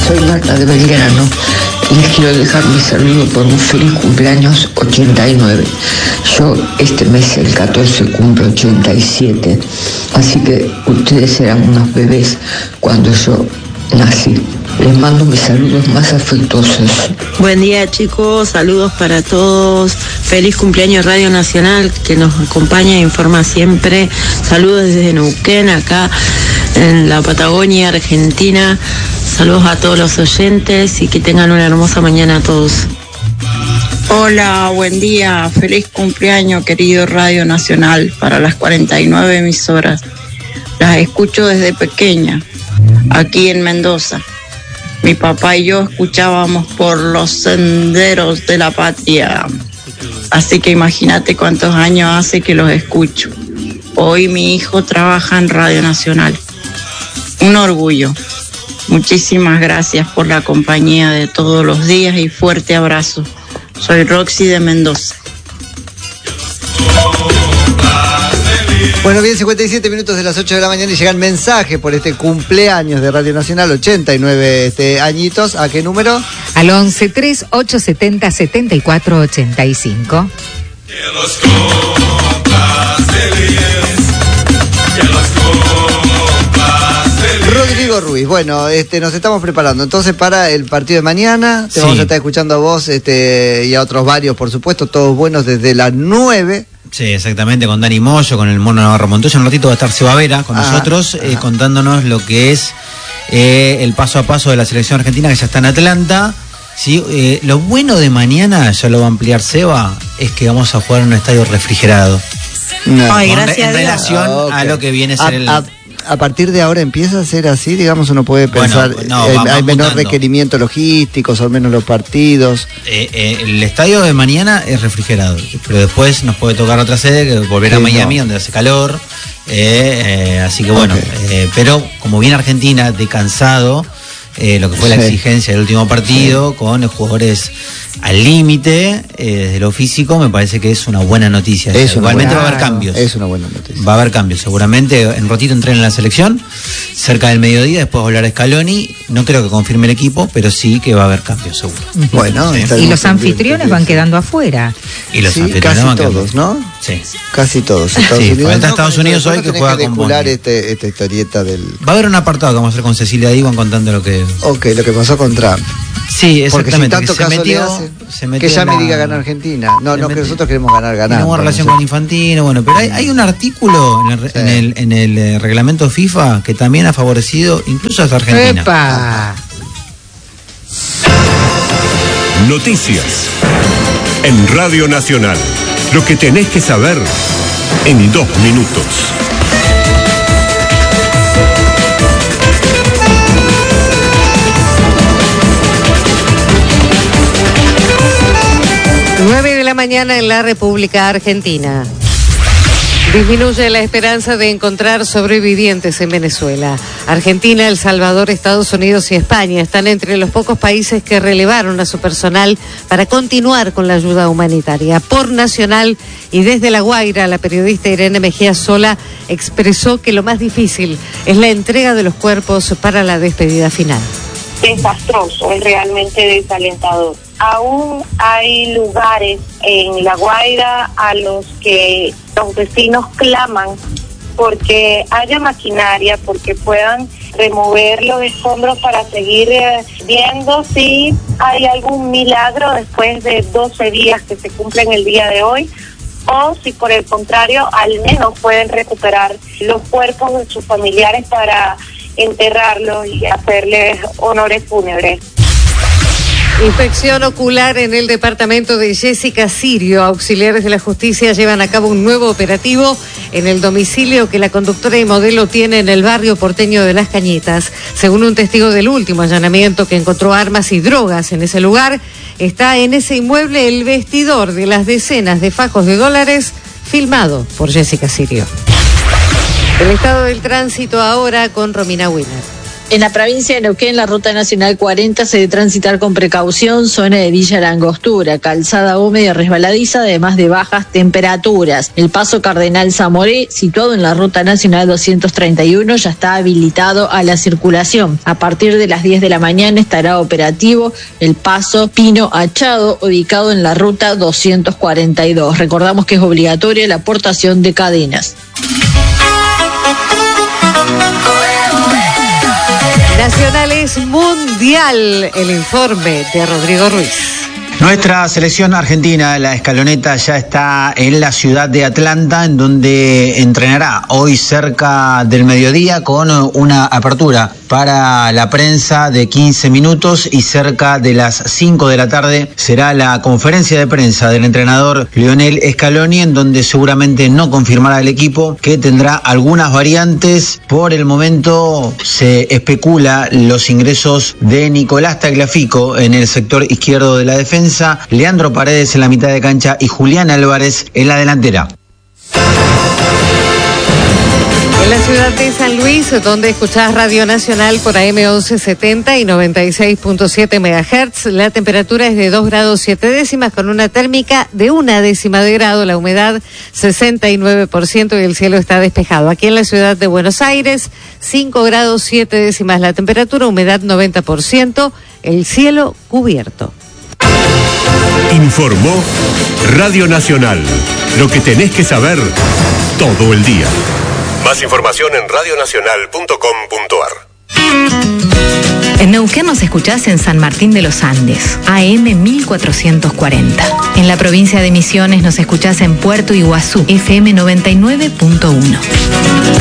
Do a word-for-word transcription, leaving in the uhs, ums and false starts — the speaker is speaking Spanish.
soy Marta de Belgrano. Les quiero dejar mi saludo por un feliz cumpleaños ochenta y nueve. Yo este mes, el catorce, cumplo ochenta y siete. Así que ustedes eran unos bebés cuando yo nací. Les mando mis saludos más afectuosos. Buen día, chicos, saludos para todos. Feliz cumpleaños Radio Nacional, que nos acompaña e informa siempre. Saludos desde Neuquén, acá en la Patagonia, Argentina. Saludos a todos los oyentes y que tengan una hermosa mañana a todos. Hola, buen día, feliz cumpleaños, querido Radio Nacional, para las cuarenta y nueve emisoras. Las escucho desde pequeña, aquí en Mendoza. Mi papá y yo escuchábamos por los senderos de la patria. Así que imagínate cuántos años hace que los escucho. Hoy mi hijo trabaja en Radio Nacional. Un orgullo. Muchísimas gracias por la compañía de todos los días y fuerte abrazo. Soy Roxy de Mendoza. Bueno, bien, cincuenta y siete minutos de las ocho de la mañana y llegan mensajes por este cumpleaños de Radio Nacional, ochenta y nueve este, añitos. ¿A qué número? Al once, tres, ocho, setenta, setenta y cuatro, ochenta y cinco. Que los compas feliz, que los compas feliz. Rodrigo Ruiz, bueno, este, nos estamos preparando entonces para el partido de mañana. Te Sí. vamos a estar escuchando a vos este, y a otros varios, por supuesto, todos buenos desde las nueve. Sí, exactamente, con Dani Moyo, con el Mono Navarro Montoya. En un ratito va a estar Seba Vera con Ah, nosotros, eh, ajá. contándonos lo que es eh, el paso a paso de la selección argentina, que ya está en Atlanta. Sí, eh, lo bueno de mañana, ya lo va a ampliar Seba, es que vamos a jugar en un estadio refrigerado. No. Ay, Con re- gracias en a Dios. relación Ah, ok. a lo que viene a ser a, el... a- a partir de ahora empieza a ser así, digamos, uno puede Bueno, pensar, no, eh, va- va hay menor mutando. requerimiento logístico, son menos los partidos. Eh, eh, el estadio de mañana es refrigerado, pero después nos puede tocar otra sede, que volver a Sí, Miami, no. donde hace calor. eh, eh, así que bueno, Ok. eh, pero como viene Argentina de cansado, eh, lo que fue la Sí. exigencia del último partido, con los jugadores al límite, eh, desde lo físico, me parece que es una buena noticia. Es una Igualmente buena- va a haber cambios. Es una buena noticia. Va a haber cambios, seguramente en ratito entrena en la selección, cerca del mediodía, después va a hablar a Scaloni, no creo que confirme el equipo, pero sí que va a haber cambios, seguro. Bueno, Sí. estaremos Y los anfitriones pendientes, van sí. quedando afuera. Y los Sí, anfitriones casi van quedando- todos, ¿no? Sí. Casi todos. Estados Sí, Unidos, falta no, Estados con eso Unidos después hoy no que tenés juega que con descular Bondi. este, esta historieta del... Va a haber un apartado que vamos a hacer con Cecilia Diwan contando lo que... Ok, lo que pasó con Trump. Sí, Porque si exactamente. tanto que se caso metió, le hacen, se metió que ya en me la- diga ganar Argentina. No, le no, que metió- nosotros queremos ganar, ganar. Tiene buena relación con Infantino, bueno, pero hay, hay un artículo en el, re- Sí. en el, en el, eh, reglamento FIFA que también ha favorecido incluso a esta Argentina. ¡Epa! Noticias en Radio Nacional. Lo que tenés que saber en dos minutos. nueve de la mañana en la República Argentina. Disminuye la esperanza de encontrar sobrevivientes en Venezuela. Argentina, El Salvador, Estados Unidos y España están entre los pocos países que relevaron a su personal para continuar con la ayuda humanitaria. Por Nacional y desde La Guaira, la periodista Irene Mejía Sola expresó que lo más difícil es la entrega de los cuerpos para la despedida final. Desastroso, es realmente desalentador. Aún hay lugares en La Guaira a los que los vecinos claman porque haya maquinaria, porque puedan remover los escombros para seguir eh, viendo si hay algún milagro después de doce días que se cumplen el día de hoy, o si por el contrario al menos pueden recuperar los cuerpos de sus familiares para enterrarlos y hacerles honores fúnebres. Inspección ocular en el departamento de Jessica Sirio. Auxiliares de la justicia llevan a cabo un nuevo operativo en el domicilio que la conductora y modelo tiene en el barrio porteño de Las Cañitas. Según un testigo del último allanamiento que encontró armas y drogas en ese lugar, está en ese inmueble el vestidor de las decenas de fajos de dólares filmado por Jessica Sirio. El estado del tránsito ahora con Romina Winner. En la provincia de Neuquén, la ruta nacional cuarenta se debe transitar con precaución, zona de Villa La Angostura, calzada húmeda y resbaladiza, además de bajas temperaturas. El paso Cardenal Zamoré, situado en la ruta nacional doscientos treinta y uno, ya está habilitado a la circulación. A partir de las diez de la mañana estará operativo el paso Pino Achado, ubicado en la ruta doscientos cuarenta y dos. Recordamos que es obligatoria la aportación de cadenas. Nacional es mundial, el informe de Rodrigo Ruiz. Nuestra selección argentina, la escaloneta, ya está en la ciudad de Atlanta, en donde entrenará hoy cerca del mediodía con una apertura para la prensa de quince minutos, y cerca de las cinco de la tarde será la conferencia de prensa del entrenador Lionel Scaloni, en donde seguramente no confirmará el equipo, que tendrá algunas variantes. Por el momento se especula los ingresos de Nicolás Tagliafico en el sector izquierdo de la defensa, Leandro Paredes en la mitad de cancha y Julián Álvarez en la delantera. En la ciudad de San Luis, donde escuchás Radio Nacional por A M once setenta y noventa y seis punto siete megahertz, la temperatura es de dos grados siete décimas con una térmica de una décima de grado, la humedad sesenta y nueve por ciento y el cielo está despejado. Aquí en la ciudad de Buenos Aires, cinco grados siete décimas la temperatura, humedad noventa por ciento, el cielo cubierto. Informó Radio Nacional. Lo que tenés que saber todo el día. Más información en radio nacional punto com punto a r. En Neuquén nos escuchás en San Martín de los Andes, A M mil cuatrocientos cuarenta. En la provincia de Misiones nos escuchás en Puerto Iguazú, F M noventa y nueve punto uno.